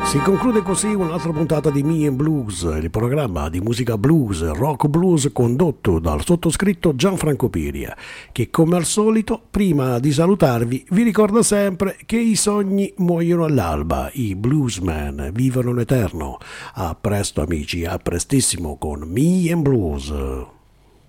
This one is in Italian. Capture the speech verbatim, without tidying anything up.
Si conclude così un'altra puntata di Me and Blues, il programma di musica blues, rock blues condotto dal sottoscritto Gianfranco Piria, che come al solito, prima di salutarvi, vi ricorda sempre che i sogni muoiono all'alba, i bluesmen vivono in eterno. A presto amici, a prestissimo con Me and Blues.